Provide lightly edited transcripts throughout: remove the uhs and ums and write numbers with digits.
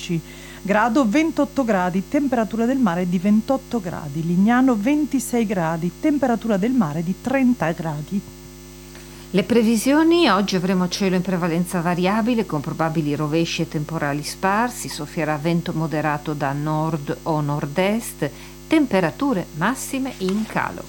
15, Grado 28 gradi, temperatura del mare di 28 gradi, Lignano 26 gradi, temperatura del mare di 30 gradi. Le previsioni: oggi avremo cielo in prevalenza variabile con probabili rovesci e temporali sparsi, soffierà vento moderato da nord o nord-est, temperature massime in calo.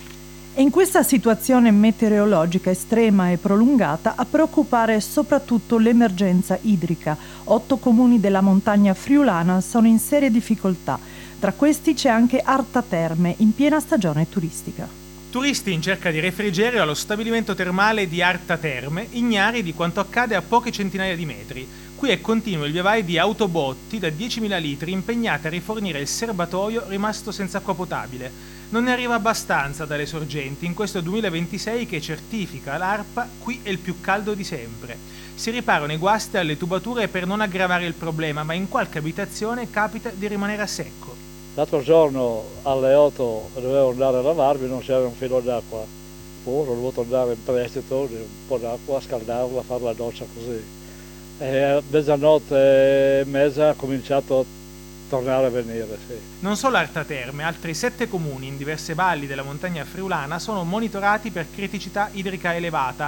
E in questa situazione meteorologica estrema e prolungata a preoccupare è soprattutto l'emergenza idrica. 8 comuni della montagna friulana sono in serie difficoltà. Tra questi c'è anche Arta Terme, in piena stagione turistica. Turisti in cerca di refrigerio allo stabilimento termale di Arta Terme, ignari di quanto accade a poche centinaia di metri. Qui è continuo il via vai di autobotti da 10.000 litri impegnate a rifornire il serbatoio rimasto senza acqua potabile. Non ne arriva abbastanza dalle sorgenti in questo 2026 che certifica l'ARPA, qui è il più caldo di sempre. Si riparano i guasti alle tubature per non aggravare il problema, ma in qualche abitazione capita di rimanere a secco. L'altro giorno alle 8 dovevo andare a lavarmi, non c'era un filo d'acqua. Poi ho dovuto andare in prestito di un po' d'acqua, scaldarla, fare la doccia così. E a mezzanotte e mezza ha cominciato a tornare a venire, sì. Non solo Arta Terme, altri 7 comuni in diverse valli della montagna friulana sono monitorati per criticità idrica elevata,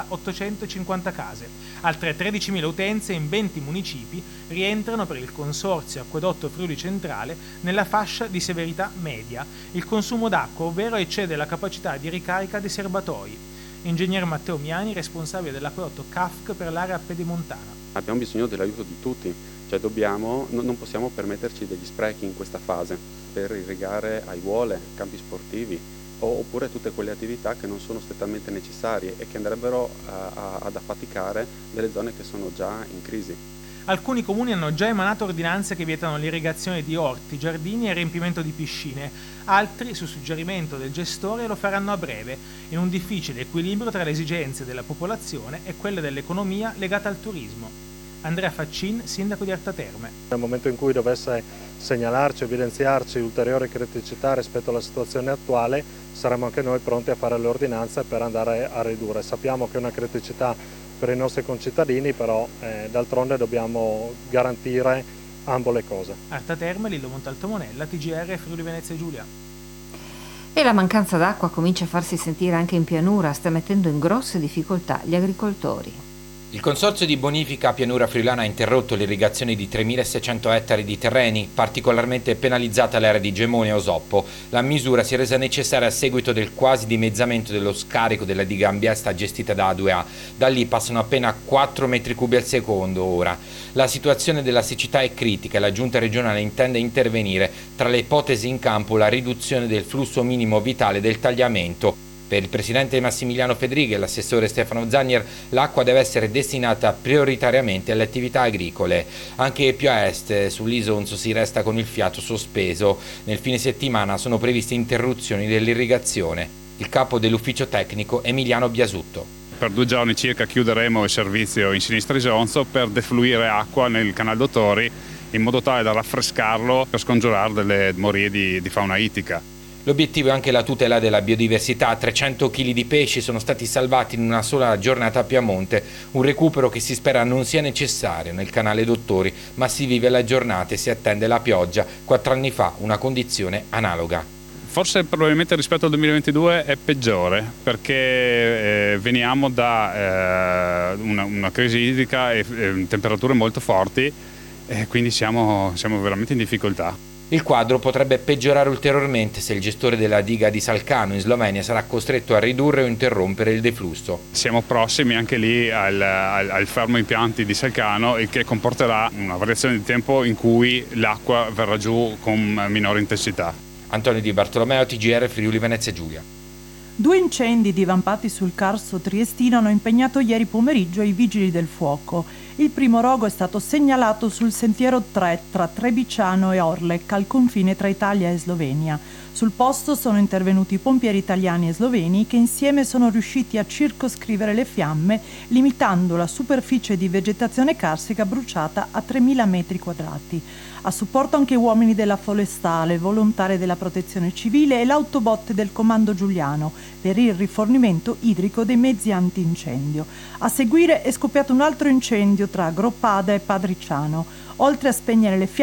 850 case. Altre 13.000 utenze in 20 municipi rientrano per il Consorzio Acquedotto Friuli Centrale nella fascia di severità media. Il consumo d'acqua, ovvero, eccede la capacità di ricarica dei serbatoi. Ingegner Matteo Miani, responsabile dell'acquedotto CAFC per l'area pedemontana. Abbiamo bisogno dell'aiuto di tutti, cioè non possiamo permetterci degli sprechi in questa fase per irrigare aiuole, campi sportivi oppure tutte quelle attività che non sono strettamente necessarie e che andrebbero ad affaticare delle zone che sono già in crisi. Alcuni comuni hanno già emanato ordinanze che vietano l'irrigazione di orti, giardini e il riempimento di piscine. Altri, su suggerimento del gestore, lo faranno a breve, in un difficile equilibrio tra le esigenze della popolazione e quelle dell'economia legata al turismo. Andrea Faccin, sindaco di Arta Terme. Nel momento in cui dovesse segnalarci, evidenziarci ulteriori criticità rispetto alla situazione attuale, saremo anche noi pronti a fare le ordinanze per andare a ridurre. Sappiamo che è una criticità per i nostri concittadini, però d'altronde dobbiamo garantire ambo le cose. Arta Terme, Lillo Montalto Monella, TGR Friuli Venezia Giulia. E la mancanza d'acqua comincia a farsi sentire anche in pianura, sta mettendo in grosse difficoltà gli agricoltori. Il Consorzio di Bonifica Pianura Friulana ha interrotto l'irrigazione di 3.600 ettari di terreni, particolarmente penalizzata l'area di Gemone e Osoppo. La misura si è resa necessaria a seguito del quasi dimezzamento dello scarico della diga Ambiesta gestita da A2A. Da lì passano appena 4 metri cubi al secondo ora. La situazione della siccità è critica e la Giunta regionale intende intervenire. Tra le ipotesi in campo la riduzione del flusso minimo vitale del tagliamento. Per il presidente Massimiliano Fedriga e l'assessore Stefano Zanier l'acqua deve essere destinata prioritariamente alle attività agricole. Anche più a est, sull'Isonzo, si resta con il fiato sospeso. Nel fine settimana sono previste interruzioni dell'irrigazione. Il capo dell'ufficio tecnico Emiliano Biasutto. Per 2 giorni circa chiuderemo il servizio in sinistra Isonzo per defluire acqua nel canale Dottori in modo tale da raffrescarlo per scongiurare delle morie di fauna ittica. L'obiettivo è anche la tutela della biodiversità. 300 kg di pesci sono stati salvati in una sola giornata a Piamonte, un recupero che si spera non sia necessario nel canale Dottori, ma si vive la giornata e si attende la pioggia. 4 anni fa una condizione analoga. Forse probabilmente rispetto al 2022 è peggiore perché veniamo da una crisi idrica e temperature molto forti e quindi siamo veramente in difficoltà. Il quadro potrebbe peggiorare ulteriormente se il gestore della diga di Salcano in Slovenia sarà costretto a ridurre o interrompere il deflusso. Siamo prossimi anche lì al fermo impianti di Salcano, il che comporterà una variazione di tempo in cui l'acqua verrà giù con minore intensità. Antonio Di Bartolomeo, TGR Friuli Venezia Giulia. 2 incendi divampati sul Carso triestino hanno impegnato ieri pomeriggio i vigili del fuoco. Il primo rogo è stato segnalato sul sentiero 3 tra Trebiciano e Orlec, al confine tra Italia e Slovenia. Sul posto sono intervenuti i pompieri italiani e sloveni che insieme sono riusciti a circoscrivere le fiamme, limitando la superficie di vegetazione carsica bruciata a 3.000 metri quadrati. A supporto anche uomini della Forestale, volontari della Protezione Civile e l'autobotte del Comando Giuliano per il rifornimento idrico dei mezzi antincendio. A seguire è scoppiato un altro incendio tra Groppada e Padriciano. Oltre a spegnere le fiamme